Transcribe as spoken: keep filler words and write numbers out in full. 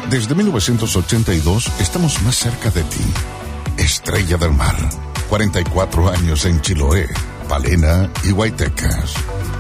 Desde mil novecientos ochenta y dos estamos más cerca de ti. Estrella del Mar. cuarenta y cuatro años en Chiloé, Palena y Huaytecas.